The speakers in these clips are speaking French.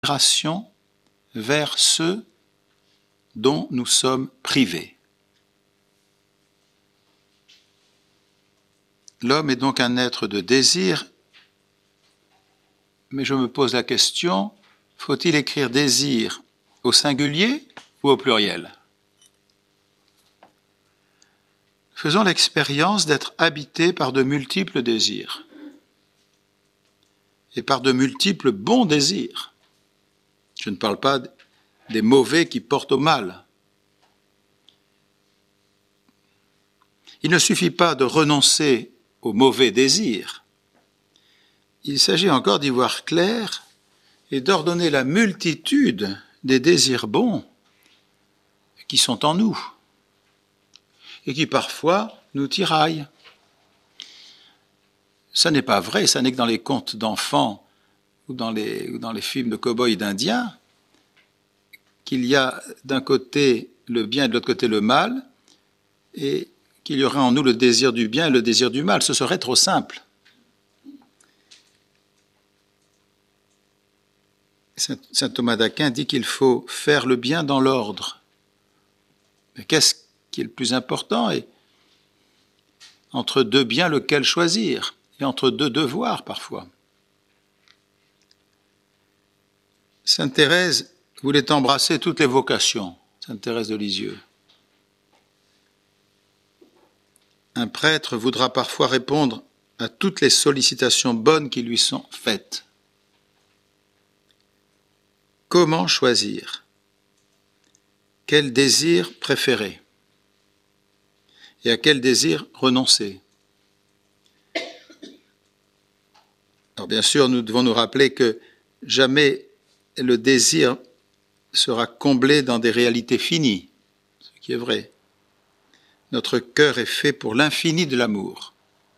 considération vers ceux dont nous sommes privés. L'homme est donc un être de désir, mais je me pose la question, faut-il écrire désir au singulier ou au pluriel ? Faisons l'expérience d'être habités par de multiples désirs et par de multiples bons désirs. Je ne parle pas des mauvais qui portent au mal. Il ne suffit pas de renoncer aux mauvais désirs. Il s'agit encore d'y voir clair et d'ordonner la multitude des désirs bons qui sont en nous et qui parfois nous tiraillent. Ça n'est pas vrai, ça n'est que dans les contes d'enfants ou dans les films de cow-boys et d'indiens qu'il y a d'un côté le bien et de l'autre côté le mal et qu'il y aurait en nous le désir du bien et le désir du mal. Ce serait trop simple. Saint Thomas d'Aquin dit qu'il faut faire le bien dans l'ordre. Mais qu'est-ce qui est le plus important et entre deux biens, lequel choisir ? Et entre deux devoirs, parfois. Sainte Thérèse voulait embrasser toutes les vocations, Sainte Thérèse de Lisieux. Un prêtre voudra parfois répondre à toutes les sollicitations bonnes qui lui sont faites. Comment choisir ? Quel désir préférer ? Et à quel désir renoncer ? Alors bien sûr, nous devons nous rappeler que jamais le désir sera comblé dans des réalités finies, ce qui est vrai. Notre cœur est fait pour l'infini de l'amour.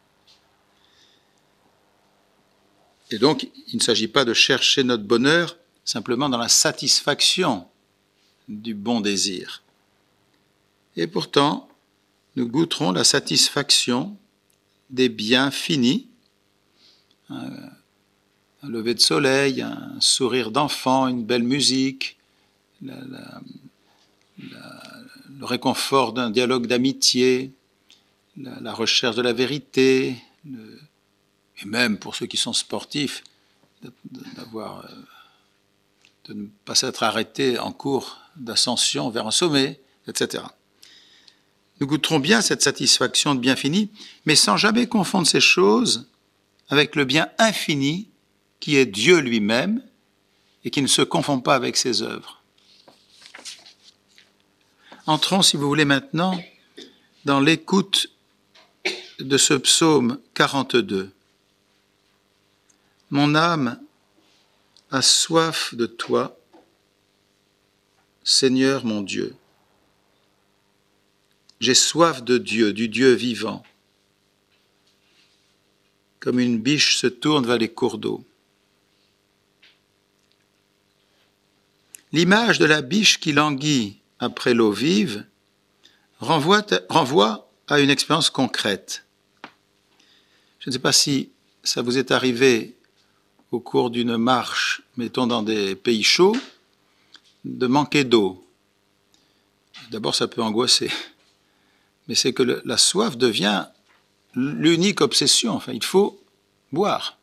Et donc, il ne s'agit pas de chercher notre bonheur simplement dans la satisfaction du bon désir. Et pourtant, nous goûterons la satisfaction des biens finis, un lever de soleil, un sourire d'enfant, une belle musique, le réconfort d'un dialogue d'amitié, la recherche de la vérité, et même pour ceux qui sont sportifs, de ne pas s'être arrêtés en cours d'ascension vers un sommet, etc. Nous goûterons bien cette satisfaction de bien fini, mais sans jamais confondre ces choses avec le bien infini qui est Dieu lui-même et qui ne se confond pas avec ses œuvres. Entrons, si vous voulez, maintenant dans l'écoute de ce psaume 42. Mon âme a soif de toi, Seigneur mon Dieu. J'ai soif de Dieu, du Dieu vivant. Comme une biche se tourne vers les cours d'eau. L'image de la biche qui languit après l'eau vive renvoie à une expérience concrète. Je ne sais pas si ça vous est arrivé au cours d'une marche, mettons dans des pays chauds, de manquer d'eau. D'abord, ça peut angoisser, mais c'est que la soif devient l'unique obsession. Enfin, il faut boire.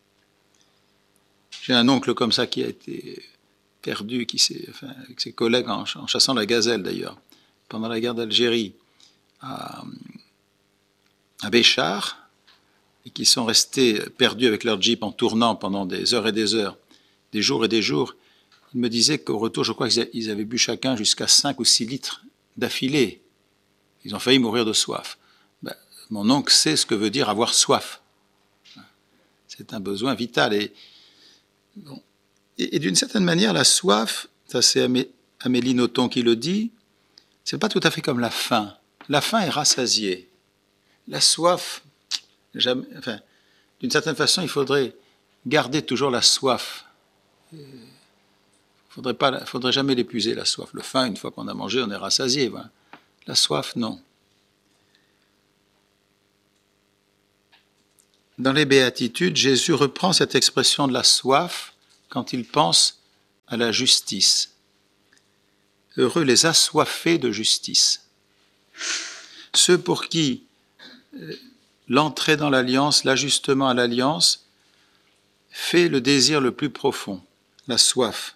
J'ai un oncle comme ça qui a été perdu, avec ses collègues en chassant la gazelle d'ailleurs, pendant la guerre d'Algérie, à Béchar, et qui sont restés perdus avec leur jeep en tournant pendant des heures et des heures, des jours et des jours. Il me disait qu'au retour, je crois qu'ils avaient bu chacun jusqu'à 5 ou 6 litres d'affilée. Ils ont failli mourir de soif. Mon oncle sait ce que veut dire avoir soif. C'est un besoin vital. Et d'une certaine manière, la soif, ça c'est Amélie Nothomb qui le dit, c'est pas tout à fait comme la faim. La faim est rassasiée. La soif, jamais, d'une certaine façon, il faudrait garder toujours la soif. Il faudrait jamais l'épuiser, la soif. Le faim, une fois qu'on a mangé, on est rassasié. Voilà. La soif, non. Dans les Béatitudes, Jésus reprend cette expression de la soif quand il pense à la justice. Heureux les assoiffés de justice. Ceux pour qui l'entrée dans l'alliance, l'ajustement à l'alliance, fait le désir le plus profond, la soif.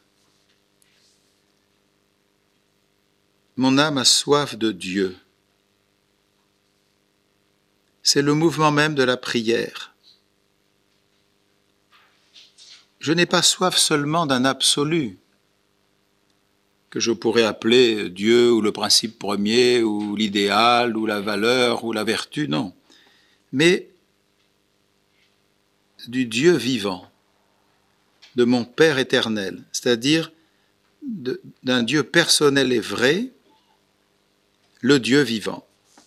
Mon âme a soif de Dieu. C'est le mouvement même de la prière. Je n'ai pas soif seulement d'un absolu, que je pourrais appeler Dieu ou le principe premier ou l'idéal ou la valeur ou la vertu, non, mais du Dieu vivant, de mon Père éternel, c'est-à-dire d'un Dieu personnel et vrai, le Dieu vivant.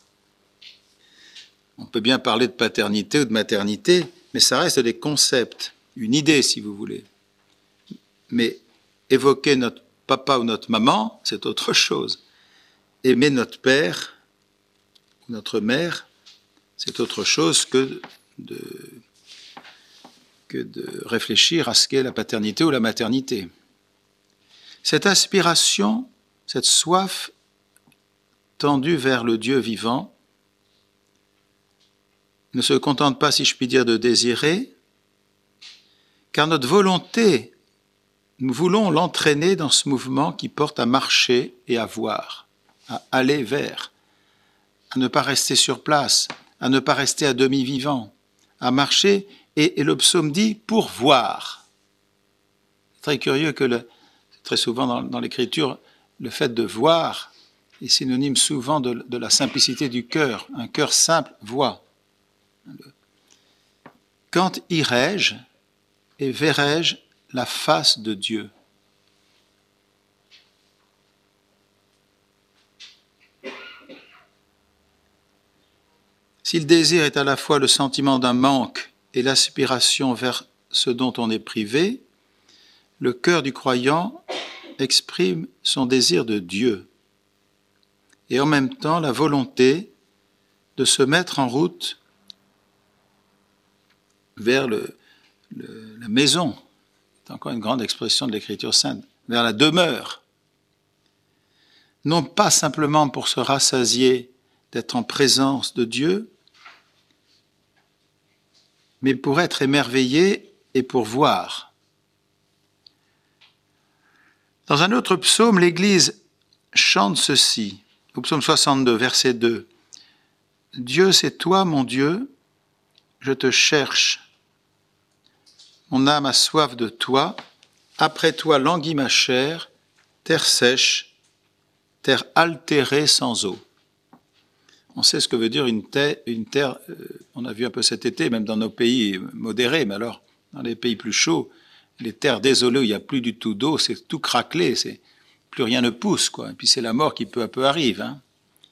On peut bien parler de paternité ou de maternité, mais ça reste des concepts, une idée si vous voulez. Mais évoquer notre papa ou notre maman, c'est autre chose. Aimer notre père ou notre mère, c'est autre chose que de réfléchir à ce qu'est la paternité ou la maternité. Cette aspiration, cette soif tendue vers le Dieu vivant, ne se contente pas, si je puis dire, de désirer, car notre volonté, nous voulons l'entraîner dans ce mouvement qui porte à marcher et à voir, à aller vers, à ne pas rester sur place, à ne pas rester à demi vivant, à marcher, et le psaume dit « pour voir ». C'est très curieux que très souvent dans l'Écriture, le fait de voir est synonyme souvent de la simplicité du cœur. Un cœur simple voit. Quand irai-je et verrai-je la face de Dieu ? Si le désir est à la fois le sentiment d'un manque et l'aspiration vers ce dont on est privé, le cœur du croyant exprime son désir de Dieu et en même temps la volonté de se mettre en route vers la maison, c'est encore une grande expression de l'Écriture sainte, vers la demeure, non pas simplement pour se rassasier d'être en présence de Dieu, mais pour être émerveillé et pour voir. Dans un autre psaume, l'Église chante ceci, au psaume 62, verset 2. « Dieu, c'est toi, mon Dieu, je te cherche. Mon âme a soif de toi, après toi languit ma chair, terre sèche, terre altérée sans eau. » On sait ce que veut dire une terre, on a vu un peu cet été, même dans nos pays modérés, mais alors dans les pays plus chauds, les terres désolées où il n'y a plus du tout d'eau, c'est tout craquelé, plus rien ne pousse, quoi. Et puis c'est la mort qui peu à peu arrive. Hein.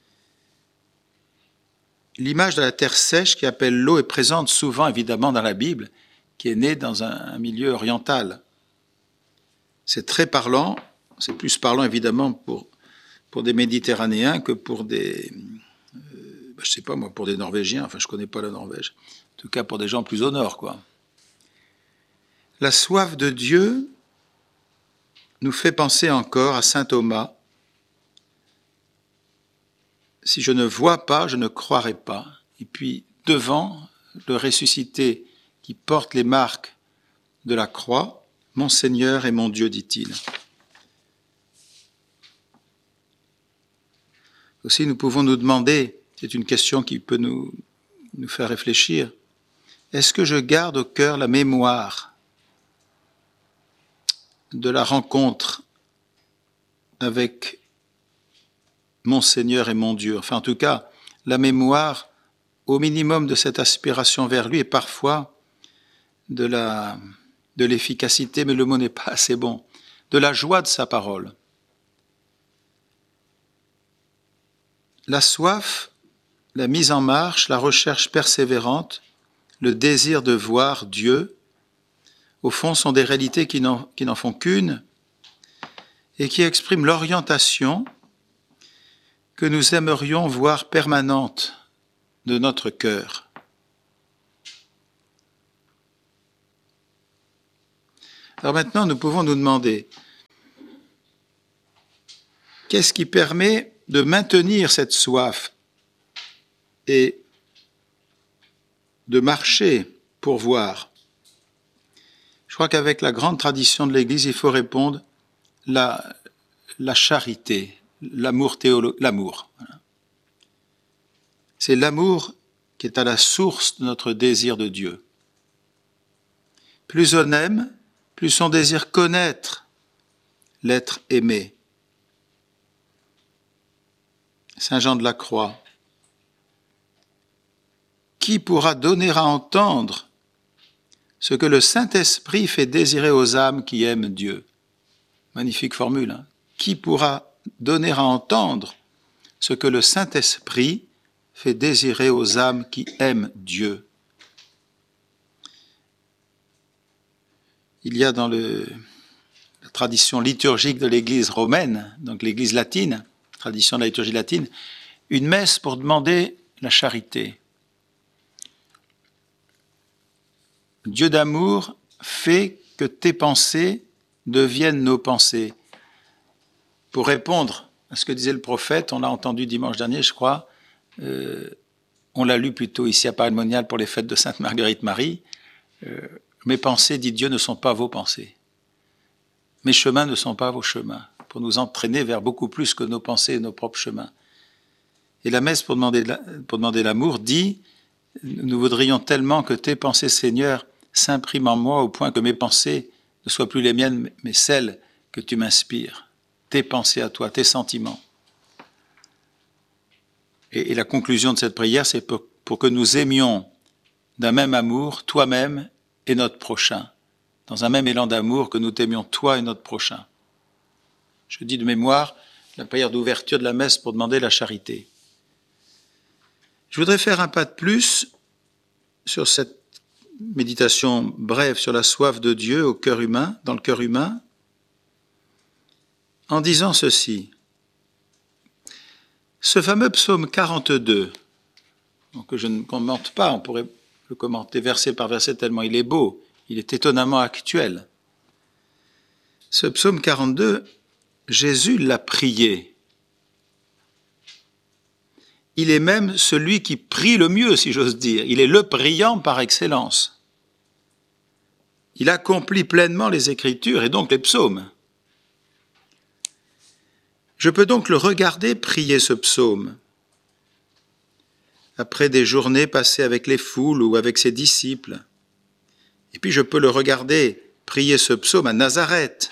L'image de la terre sèche qui appelle l'eau est présente souvent, évidemment, dans la Bible, qui est née dans un milieu oriental. C'est très parlant, c'est plus parlant, évidemment, pour des Méditerranéens que pour des... je sais pas moi, pour des Norvégiens, enfin je connais pas la Norvège, en tout cas pour des gens plus au nord, quoi. La soif de Dieu nous fait penser encore à saint Thomas. Si je ne vois pas, je ne croirai pas. Et puis devant le ressuscité qui porte les marques de la croix, mon Seigneur et mon Dieu, dit-il. Aussi nous pouvons nous demander, c'est une question qui peut nous faire réfléchir, est-ce que je garde au cœur la mémoire de la rencontre avec mon Seigneur et mon Dieu, enfin en tout cas la mémoire au minimum de cette aspiration vers lui et parfois de l'efficacité, mais le mot n'est pas assez bon, de la joie de sa parole. La soif, la mise en marche, la recherche persévérante, le désir de voir Dieu, au fond, sont des réalités qui n'en font qu'une et qui expriment l'orientation que nous aimerions voir permanente de notre cœur. Alors maintenant, nous pouvons nous demander, Qu'est-ce qui permet de maintenir cette soif et de marcher pour voir? Je crois qu'avec la grande tradition de l'Église, il faut répondre la charité, l'amour l'amour. Voilà. C'est l'amour qui est à la source de notre désir de Dieu. Plus on aime, plus on désire connaître l'être aimé. Saint Jean de la Croix. Qui pourra donner à entendre ce que le Saint-Esprit fait désirer aux âmes qui aiment Dieu? Magnifique formule. Hein? Qui pourra donner à entendre ce que le Saint-Esprit fait désirer aux âmes qui aiment Dieu? Il y a dans la tradition liturgique de l'Église romaine, donc l'Église latine, tradition de la liturgie latine, une messe pour demander la charité. Dieu d'amour fait que tes pensées deviennent nos pensées. Pour répondre à ce que disait le prophète, on l'a entendu dimanche dernier, je crois, on l'a lu plutôt ici à Paris-Monial pour les fêtes de Sainte Marguerite Marie. Mes pensées, dit Dieu, ne sont pas vos pensées. Mes chemins ne sont pas vos chemins, pour nous entraîner vers beaucoup plus que nos pensées et nos propres chemins. Et la messe pour demander l'amour dit, nous voudrions tellement que tes pensées, Seigneur, s'impriment en moi au point que mes pensées ne soient plus les miennes, mais celles que tu m'inspires. Tes pensées à toi, tes sentiments. Et la conclusion de cette prière, c'est pour que nous aimions d'un même amour, toi-même et notre prochain, dans un même élan d'amour, que nous t'aimions toi et notre prochain. Je dis de mémoire la prière d'ouverture de la messe pour demander la charité. Je voudrais faire un pas de plus sur cette méditation brève sur la soif de Dieu au cœur humain, dans le cœur humain, en disant ceci. Ce fameux psaume 42, que je ne commente pas, on pourrait le commenter verset par verset tellement il est beau, il est étonnamment actuel. Ce psaume 42, Jésus l'a prié. Il est même celui qui prie le mieux, si j'ose dire. Il est le priant par excellence. Il accomplit pleinement les Écritures et donc les psaumes. Je peux donc le regarder prier ce psaume. Après des journées passées avec les foules ou avec ses disciples. Et puis je peux le regarder prier ce psaume à Nazareth.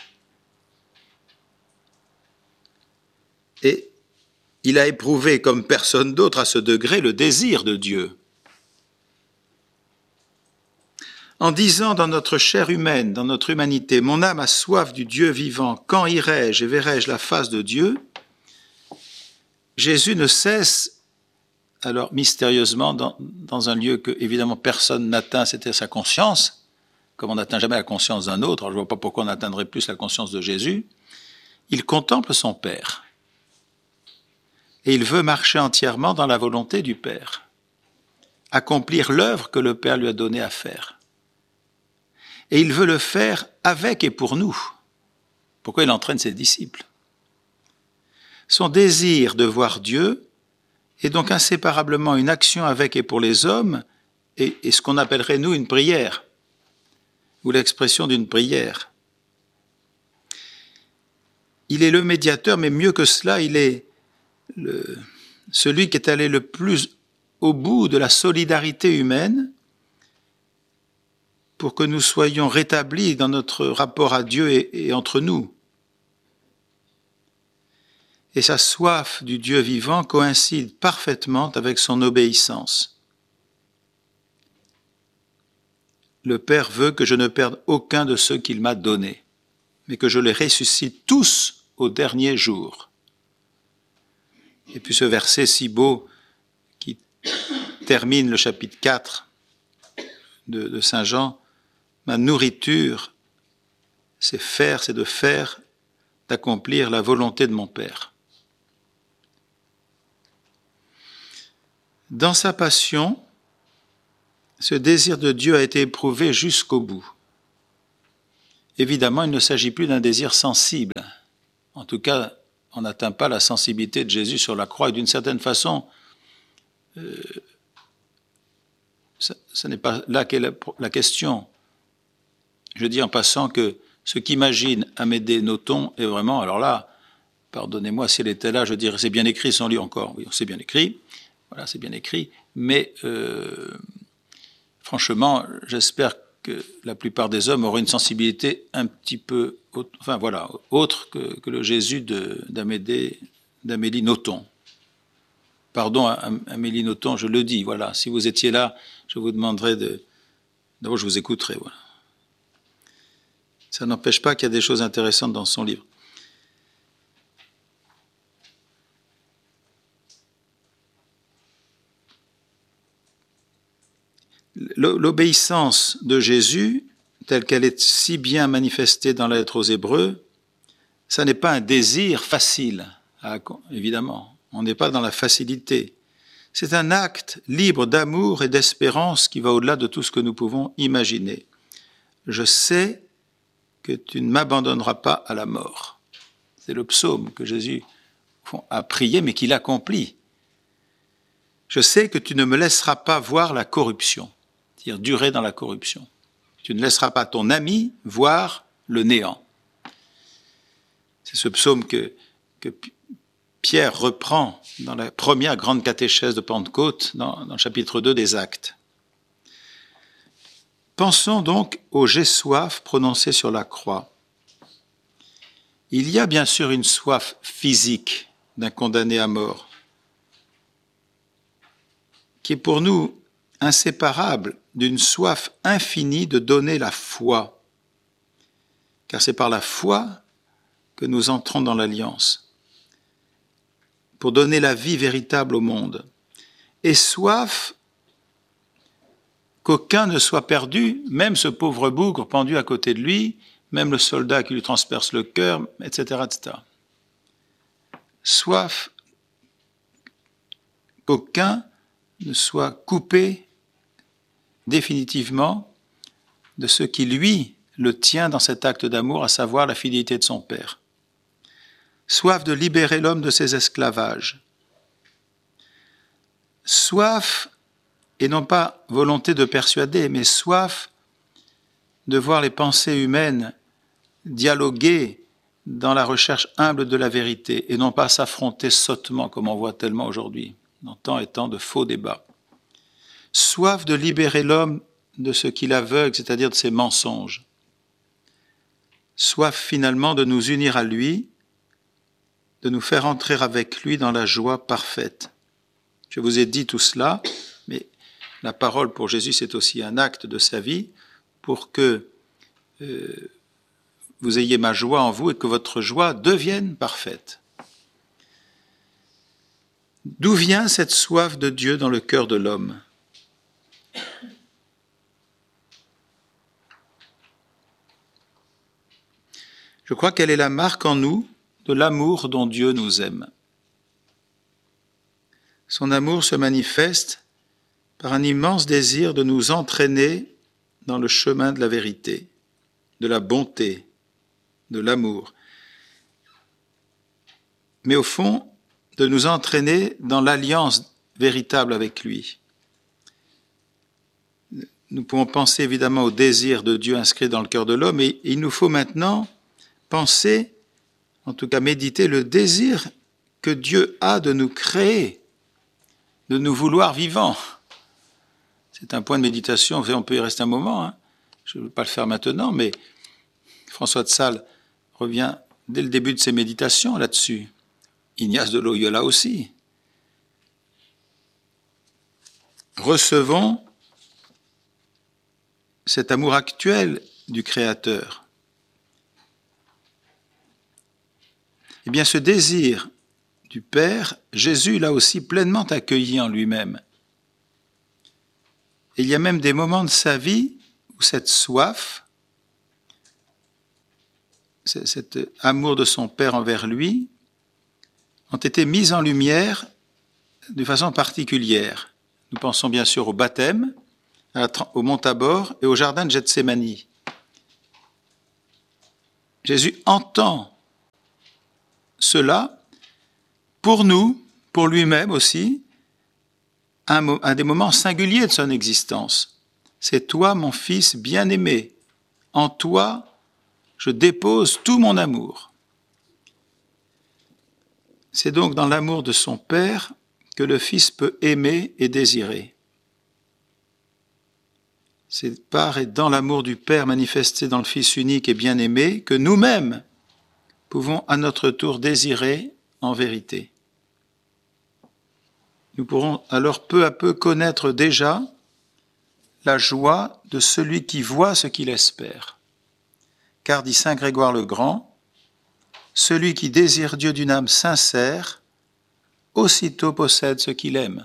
Et il a éprouvé comme personne d'autre à ce degré le désir de Dieu. En disant dans notre chair humaine, dans notre humanité, « Mon âme a soif du Dieu vivant, quand irai-je et verrai-je la face de Dieu ?» Jésus ne cesse, alors mystérieusement, dans un lieu que évidemment personne n'atteint, c'était sa conscience, comme on n'atteint jamais la conscience d'un autre, alors je ne vois pas pourquoi on atteindrait plus la conscience de Jésus, il contemple son Père. Et il veut marcher entièrement dans la volonté du Père, accomplir l'œuvre que le Père lui a donnée à faire. Et il veut le faire avec et pour nous. Pourquoi il entraîne ses disciples? Son désir de voir Dieu est donc inséparablement une action avec et pour les hommes et ce qu'on appellerait, nous, une prière, ou l'expression d'une prière. Il est le médiateur, mais mieux que cela, il est celui qui est allé le plus au bout de la solidarité humaine pour que nous soyons rétablis dans notre rapport à Dieu et entre nous. Et sa soif du Dieu vivant coïncide parfaitement avec son obéissance. Le Père veut que je ne perde aucun de ceux qu'il m'a donnés, mais que je les ressuscite tous au dernier jour. Et puis ce verset si beau qui termine le chapitre 4 de Saint Jean, ma nourriture, c'est d'accomplir la volonté de mon Père. Dans sa passion, ce désir de Dieu a été éprouvé jusqu'au bout. Évidemment, il ne s'agit plus d'un désir sensible. En tout cas, on n'atteint pas la sensibilité de Jésus sur la croix. Et d'une certaine façon, ce n'est pas là qu'est la question. Je dis en passant que ce qu'imagine Amédée Nothomb est vraiment, alors là, pardonnez-moi si elle était là, je dirais c'est bien écrit son livre encore. Oui, c'est bien écrit, voilà, c'est bien écrit, mais franchement, j'espère que la plupart des hommes auraient une sensibilité un petit peu, autre que le Jésus d'Amélie Nothomb. Pardon, Amélie Nothomb, je le dis, voilà, si vous étiez là, je vous demanderais d'abord je vous écouterai, voilà. Ça n'empêche pas qu'il y a des choses intéressantes dans son livre. L'obéissance de Jésus, telle qu'elle est si bien manifestée dans la lettre aux Hébreux, ça n'est pas un désir facile, évidemment. On n'est pas dans la facilité. C'est un acte libre d'amour et d'espérance qui va au-delà de tout ce que nous pouvons imaginer. Je sais que tu ne m'abandonneras pas à la mort. C'est le psaume que Jésus a prié, mais qu'il accomplit. Je sais que tu ne me laisseras pas voir la corruption, c'est-à-dire durer dans la corruption. Tu ne laisseras pas ton ami voir le néant. C'est ce psaume que Pierre reprend dans la première grande catéchèse de Pentecôte, dans le chapitre 2 des Actes. Pensons donc au « j'ai soif » prononcé sur la croix. Il y a bien sûr une soif physique d'un condamné à mort, qui est pour nous inséparable d'une soif infinie de donner la foi, car c'est par la foi que nous entrons dans l'alliance, pour donner la vie véritable au monde, et soif qu'aucun ne soit perdu, même ce pauvre bougre pendu à côté de lui, même le soldat qui lui transperce le cœur, etc., etc. Soif qu'aucun ne soit coupé définitivement de ce qui, lui, le tient dans cet acte d'amour, à savoir la fidélité de son Père. Soif de libérer l'homme de ses esclavages. Soif, et non pas volonté de persuader, mais soif de voir les pensées humaines dialoguer dans la recherche humble de la vérité, et non pas s'affronter sottement, comme on voit tellement aujourd'hui, dans tant et tant de faux débats. Soif de libérer l'homme de ce qui l'aveugle, c'est-à-dire de ses mensonges. Soif finalement de nous unir à lui, de nous faire entrer avec lui dans la joie parfaite. Je vous ai dit tout cela, mais la parole pour Jésus, c'est aussi un acte de sa vie pour que vous ayez ma joie en vous et que votre joie devienne parfaite. D'où vient cette soif de Dieu dans le cœur de l'homme ? Je crois qu'elle est la marque en nous de l'amour dont Dieu nous aime. Son amour se manifeste par un immense désir de nous entraîner dans le chemin de la vérité, de la bonté, de l'amour. Mais au fond, de nous entraîner dans l'alliance véritable avec lui. Nous pouvons penser évidemment au désir de Dieu inscrit dans le cœur de l'homme, et il nous faut maintenant penser, en tout cas méditer, le désir que Dieu a de nous créer, de nous vouloir vivants. C'est un point de méditation, on peut y rester un moment, je ne veux pas le faire maintenant, mais François de Sales revient dès le début de ses méditations là-dessus. Ignace de Loyola aussi. Recevons cet amour actuel du Créateur. Eh bien, ce désir du Père, Jésus l'a aussi pleinement accueilli en lui-même. Et il y a même des moments de sa vie où cette soif, cet amour de son Père envers lui, ont été mises en lumière de façon particulière. Nous pensons bien sûr au baptême, au mont Tabor et au jardin de Gethsémani. Jésus entend cela pour nous, pour lui-même aussi, un des moments singuliers de son existence. C'est toi, mon fils bien-aimé. En toi, je dépose tout mon amour. C'est donc dans l'amour de son Père que le Fils peut aimer et désirer. C'est par et dans l'amour du Père manifesté dans le Fils unique et bien-aimé que nous-mêmes pouvons à notre tour désirer en vérité. Nous pourrons alors peu à peu connaître déjà la joie de celui qui voit ce qu'il espère. Car, dit saint Grégoire le Grand, celui qui désire Dieu d'une âme sincère, aussitôt possède ce qu'il aime.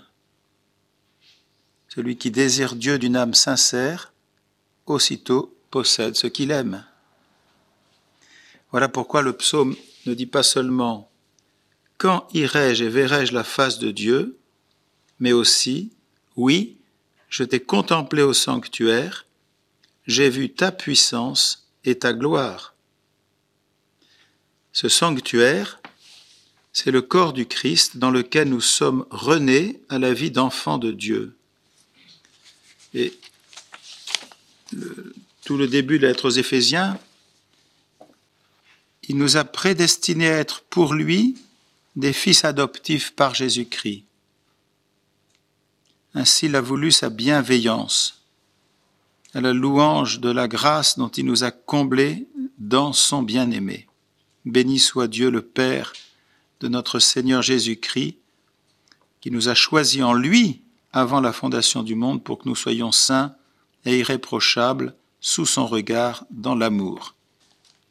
Celui qui désire Dieu d'une âme sincère, aussitôt possède ce qu'il aime. Voilà pourquoi le psaume ne dit pas seulement « Quand irai-je et verrai-je la face de Dieu ?» mais aussi « Oui, je t'ai contemplé au sanctuaire, j'ai vu ta puissance et ta gloire. » Ce sanctuaire, c'est le corps du Christ dans lequel nous sommes renés à la vie d'enfants de Dieu. Et tout le début de la lettre aux Éphésiens, il nous a prédestinés à être pour lui des fils adoptifs par Jésus-Christ. Ainsi il a voulu sa bienveillance, à la louange de la grâce dont il nous a comblés dans son bien-aimé. Béni soit Dieu le Père de notre Seigneur Jésus-Christ, qui nous a choisis en lui avant la fondation du monde pour que nous soyons saints et irréprochables sous son regard dans l'amour.